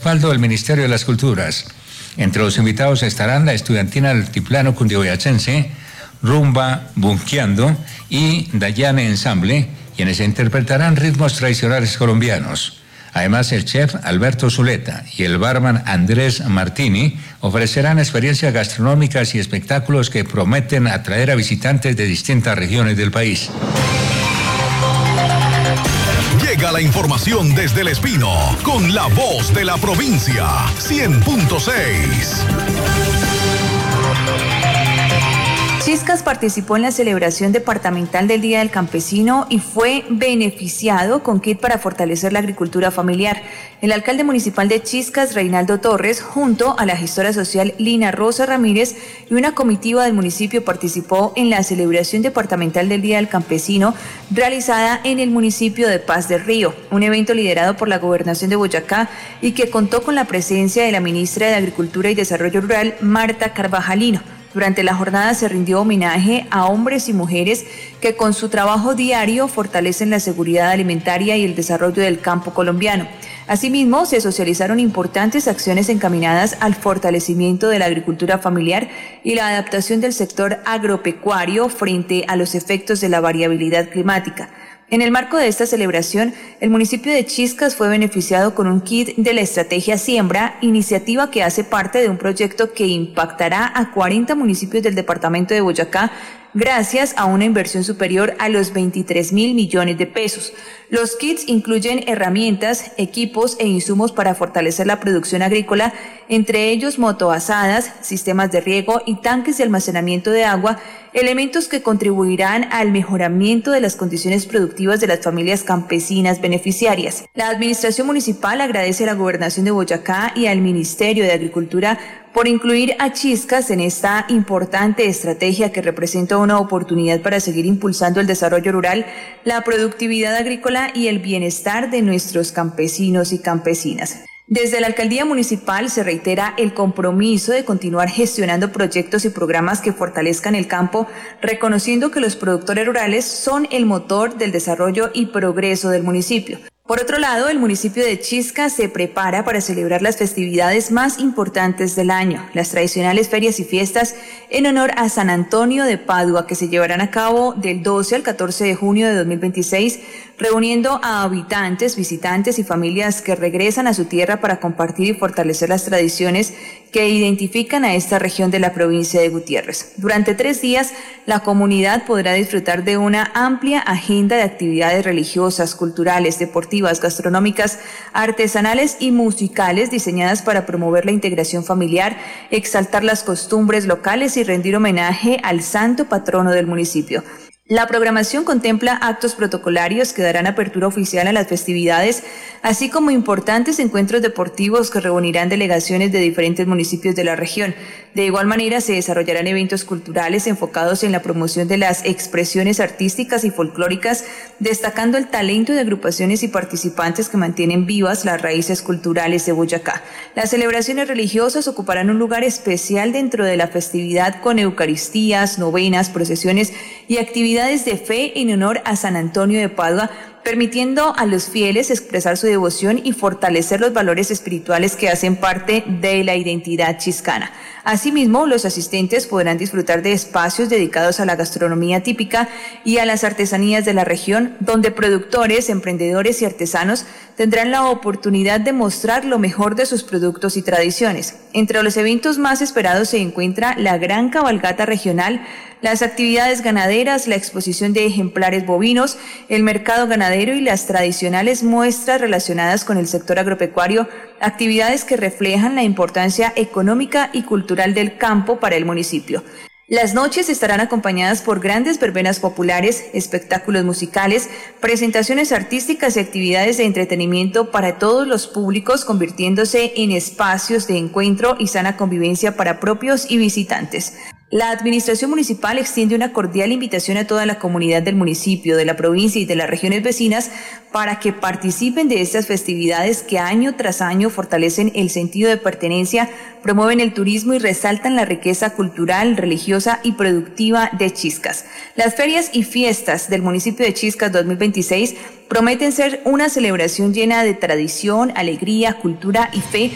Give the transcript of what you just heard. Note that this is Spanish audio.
respaldo del Ministerio de las Culturas. Entre los invitados estarán la estudiantina Altiplano Cundiboyacense, Rumba Bunkeando y Dayane Ensamble, quienes interpretarán ritmos tradicionales colombianos. Además, el chef Alberto Zuleta y el barman Andrés Martini ofrecerán experiencias gastronómicas y espectáculos que prometen atraer a visitantes de distintas regiones del país. Llega la información desde El Espino con la voz de la provincia, 100.6. Chiscas participó en la celebración departamental del Día del Campesino y fue beneficiado con kit para fortalecer la agricultura familiar. El alcalde municipal de Chiscas, Reinaldo Torres, junto a la gestora social Lina Rosa Ramírez y una comitiva del municipio participó en la celebración departamental del Día del Campesino realizada en el municipio de Paz del Río, un evento liderado por la Gobernación de Boyacá y que contó con la presencia de la ministra de Agricultura y Desarrollo Rural, Marta Carvajalino. Durante la jornada se rindió homenaje a hombres y mujeres que con su trabajo diario fortalecen la seguridad alimentaria y el desarrollo del campo colombiano. Asimismo, se socializaron importantes acciones encaminadas al fortalecimiento de la agricultura familiar y la adaptación del sector agropecuario frente a los efectos de la variabilidad climática. En el marco de esta celebración, el municipio de Chiscas fue beneficiado con un kit de la Estrategia Siembra, iniciativa que hace parte de un proyecto que impactará a 40 municipios del departamento de Boyacá gracias a una inversión superior a los 23.000 millones de pesos. Los kits incluyen herramientas, equipos e insumos para fortalecer la producción agrícola, entre ellos motoazadas, sistemas de riego y tanques de almacenamiento de agua, elementos que contribuirán al mejoramiento de las condiciones productivas de las familias campesinas beneficiarias. La administración municipal agradece a la Gobernación de Boyacá y al Ministerio de Agricultura por incluir a Chiscas en esta importante estrategia que representa una oportunidad para seguir impulsando el desarrollo rural, la productividad agrícola y el bienestar de nuestros campesinos y campesinas. Desde la alcaldía municipal se reitera el compromiso de continuar gestionando proyectos y programas que fortalezcan el campo, reconociendo que los productores rurales son el motor del desarrollo y progreso del municipio. Por otro lado, el municipio de Chiscas se prepara para celebrar las festividades más importantes del año, las tradicionales ferias y fiestas en honor a San Antonio de Padua, que se llevarán a cabo del 12 al 14 de junio de 2026, reuniendo a habitantes, visitantes y familias que regresan a su tierra para compartir y fortalecer las tradiciones que identifican a esta región de la provincia de Gutiérrez. Durante 3 días, la comunidad podrá disfrutar de una amplia agenda de actividades religiosas, culturales, deportivas, gastronómicas, artesanales y musicales diseñadas para promover la integración familiar, exaltar las costumbres locales y rendir homenaje al santo patrono del municipio. La programación contempla actos protocolarios que darán apertura oficial a las festividades, así como importantes encuentros deportivos que reunirán delegaciones de diferentes municipios de la región. De igual manera, se desarrollarán eventos culturales enfocados en la promoción de las expresiones artísticas y folclóricas, destacando el talento de agrupaciones y participantes que mantienen vivas las raíces culturales de Boyacá. Las celebraciones religiosas ocuparán un lugar especial dentro de la festividad con eucaristías, novenas, procesiones y actividades de fe en honor a San Antonio de Padua, permitiendo a los fieles expresar su devoción y fortalecer los valores espirituales que hacen parte de la identidad chiscana. Asimismo, los asistentes podrán disfrutar de espacios dedicados a la gastronomía típica y a las artesanías de la región, donde productores, emprendedores y artesanos tendrán la oportunidad de mostrar lo mejor de sus productos y tradiciones. Entre los eventos más esperados se encuentra la Gran Cabalgata Regional, las actividades ganaderas, la exposición de ejemplares bovinos, el mercado ganadero y las tradicionales muestras relacionadas con el sector agropecuario, actividades que reflejan la importancia económica y cultural del campo para el municipio. Las noches estarán acompañadas por grandes verbenas populares, espectáculos musicales, presentaciones artísticas y actividades de entretenimiento para todos los públicos, convirtiéndose en espacios de encuentro y sana convivencia para propios y visitantes. La administración municipal extiende una cordial invitación a toda la comunidad del municipio, de la provincia y de las regiones vecinas para que participen de estas festividades que año tras año fortalecen el sentido de pertenencia, promueven el turismo y resaltan la riqueza cultural, religiosa y productiva de Chiscas. Las ferias y fiestas del municipio de Chiscas 2026 prometen ser una celebración llena de tradición, alegría, cultura y fe,